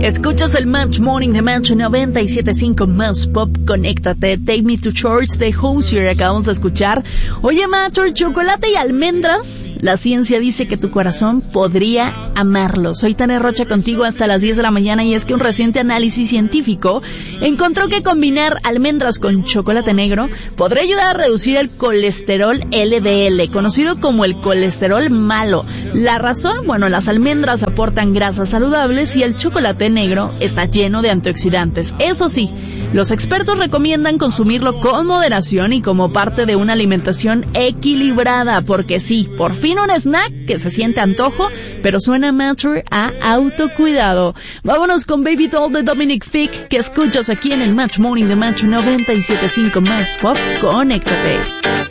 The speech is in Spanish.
Escuchas el Match Morning de Match 97.5 Más Pop. Conéctate. Take Me to Church de Hozier acabamos de escuchar. Oye, Match, chocolate y almendras. La ciencia dice que tu corazón podría amarlo. Soy Tania Rocha contigo hasta las 10 de la mañana y es que un reciente análisis científico encontró que combinar almendras con chocolate negro podría ayudar a reducir el colesterol LDL, conocido como el colesterol malo. La razón, bueno, las almendras aportan grasas saludables y el chocolate negro está lleno de antioxidantes. Eso sí, los expertos recomiendan consumirlo con moderación y como parte de una alimentación equilibrada, porque sí, por fin un snack que se siente antojo, pero suena mature a autocuidado. Vámonos con Baby Doll de Dominic Fike, que escuchas aquí en el Match Morning de Match 97.5 Más Pop. Conéctate.